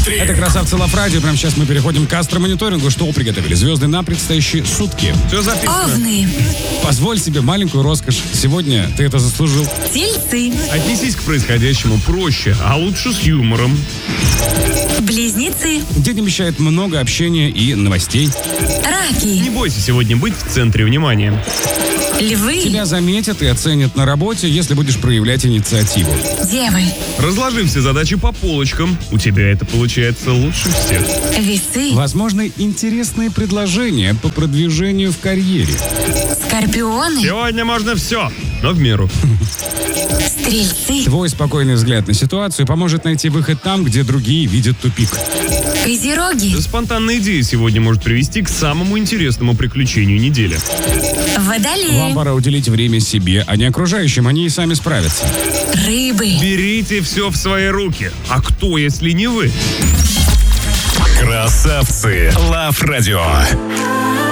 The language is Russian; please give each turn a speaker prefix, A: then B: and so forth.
A: смотри.
B: Это «Красавцы Лав Радио». Прямо сейчас мы переходим к астромониторингу. Что приготовили звезды на предстоящие сутки?
C: Все записано.
D: Овны,
B: Позволь себе маленькую роскошь. Сегодня ты это заслужил.
D: тельцы,
C: Отнесись к происходящему проще, а лучше с юмором.
D: близнецы,
B: День обещает много общения и новостей.
D: раки,
C: Не бойся сегодня быть в центре внимания.
D: львы,
B: Тебя заметят и оценят на работе, если будешь проявлять инициативу.
D: девы,
C: Разложи все задачи по полочкам. У тебя это получается лучше всех.
D: весы,
B: Возможны интересные предложения по продвижению в карьере.
D: скорпионы,
C: Сегодня можно все, но в меру.
D: стрельцы,
B: Твой спокойный взгляд на ситуацию поможет найти выход там, где другие видят тупик.
D: козероги,
C: Спонтанная идея сегодня может привести к самому интересному приключению недели.
B: Вам
D: водолеи,
B: пора уделить время себе, а не окружающим, они и сами справятся.
D: рыбы.
C: Берите все в свои руки. А кто, если не вы?
A: Красавцы Лав Радио.